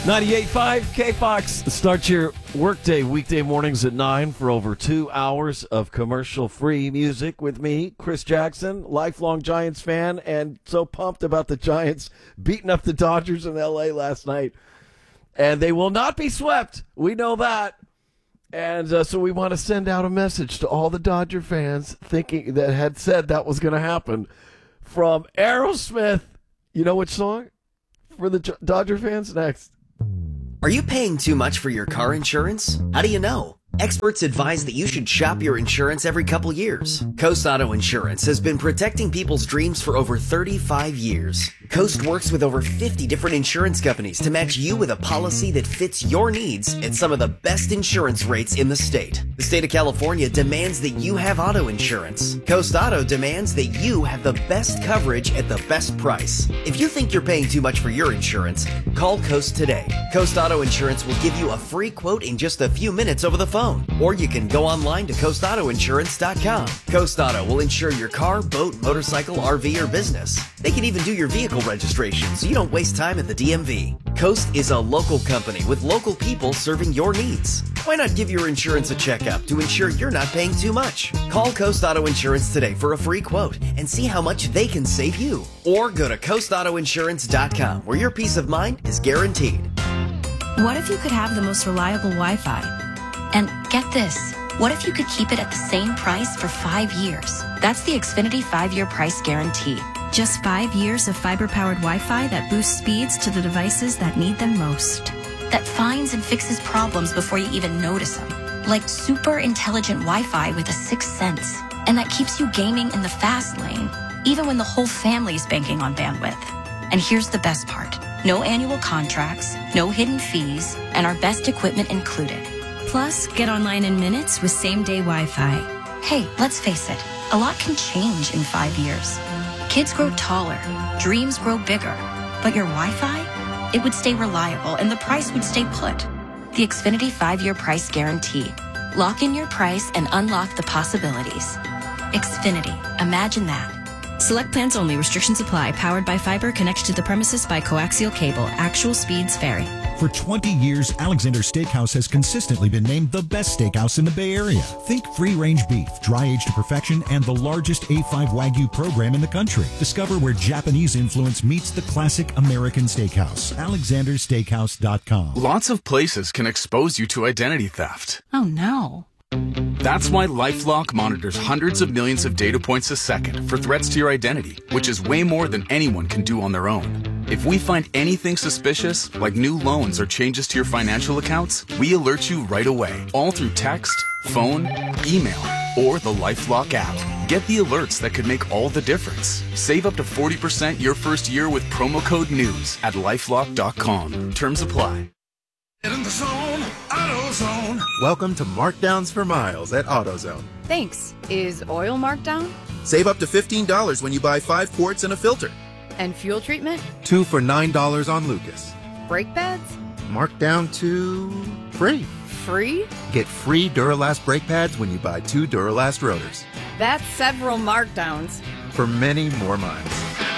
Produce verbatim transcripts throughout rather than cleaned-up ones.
ninety-eight point five K Fox. Start your workday weekday mornings at nine for over two hours of commercial-free music with me, Chris Jackson, lifelong Giants fan, and so pumped about the Giants beating up the Dodgers in L A last night. And they will not be swept. We know that. And uh, so we want to send out a message to all the Dodger fans thinking that had said that was going to happen from Aerosmith. You know which song? For the J- Dodger fans? Next. Are you paying too much for your car insurance? How do you know? Experts advise that you should shop your insurance every couple years. Coast Auto Insurance has been protecting people's dreams for over thirty-five years. Coast works with over fifty different insurance companies to match you with a policy that fits your needs at some of the best insurance rates in the state. The state of California demands that you have auto insurance. Coast Auto demands that you have the best coverage at the best price. If you think you're paying too much for your insurance, call Coast today. Coast Auto Insurance will give you a free quote in just a few minutes over the phone. Or you can go online to coast auto insurance dot com. Coast Auto will insure your car, boat, motorcycle, R V, or business. They can even do your vehicle registration so you don't waste time at the D M V. Coast is a local company with local people serving your needs. Why not give your insurance a checkup to ensure you're not paying too much? Call Coast Auto Insurance today for a free quote and see how much they can save you. Or go to coast auto insurance dot com where your peace of mind is guaranteed. What if you could have the most reliable Wi-Fi? And get this, what if you could keep it at the same price for five years? That's the Xfinity five-year price guarantee. Just five years of fiber-powered Wi-Fi that boosts speeds to the devices that need them most. That finds and fixes problems before you even notice them. Like super intelligent Wi-Fi with a sixth sense. And that keeps you gaming in the fast lane, even when the whole family's banking on bandwidth. And here's the best part. No annual contracts, no hidden fees, and our best equipment included. Plus, get online in minutes with same-day Wi-Fi. Hey, let's face it, a lot can change in five years. Kids grow taller, dreams grow bigger, but your Wi-Fi? It would stay reliable and the price would stay put. The Xfinity five-year price guarantee. Lock in your price and unlock the possibilities. Xfinity, imagine that. Select plans only. Restrictions apply. Powered by fiber. Connected to the premises by coaxial cable. Actual speeds vary. For twenty years, Alexander Steakhouse has consistently been named the best steakhouse in the Bay Area. Think free-range beef, dry-aged to perfection, and the largest A five Wagyu program in the country. Discover where Japanese influence meets the classic American steakhouse. alexander steakhouse dot com. Lots of places can expose you to identity theft. Oh, no. That's why LifeLock monitors hundreds of millions of data points a second for threats to your identity, which is way more than anyone can do on their own. If we find anything suspicious, like new loans or changes to your financial accounts, we alert you right away, all through text, phone, email, or the LifeLock app. Get the alerts that could make all the difference. Save up to forty percent your first year with promo code NEWS at lifelock dot com. Terms apply. Get in the zone, AutoZone. Welcome to Markdowns for Miles at AutoZone. Thanks. Is oil marked down? Save up to fifteen dollars when you buy five quarts and a filter. And fuel treatment? Two for nine dollars on Lucas. Brake pads? Marked down to free. Free? Get free Duralast brake pads when you buy two Duralast rotors. That's several markdowns. For many more miles.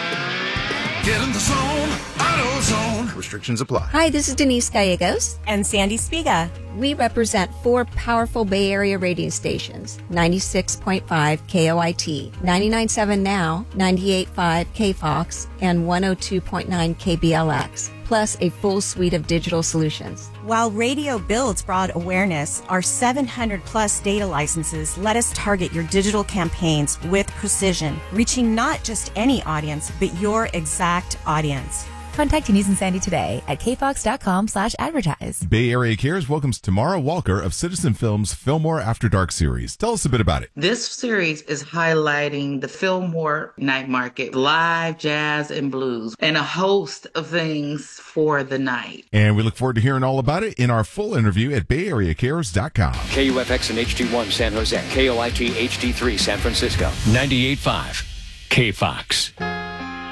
Get in the zone, AutoZone. Restrictions apply. Hi, this is Denise Gallegos. And Sandy Spiga. We represent four powerful Bay Area radio stations, ninety-six point five K O I T, ninety-nine point seven Now, ninety-eight point five K Fox, and one oh two point nine K B L X, plus a full suite of digital solutions. While radio builds broad awareness, our seven hundred plus data licenses let us target your digital campaigns with precision, reaching not just any audience, but your exact audience. Contact Denise and Sandy today at k fox dot com slash advertise. Bay Area Cares welcomes Tamara Walker of Citizen Films' Fillmore After Dark series. Tell us a bit about it. This series is highlighting the Fillmore night market, live jazz and blues, and a host of things for the night. And we look forward to hearing all about it in our full interview at bay area cares dot com. K U F X and H D one San Jose, K O I T H D three San Francisco, ninety-eight point five K Fox.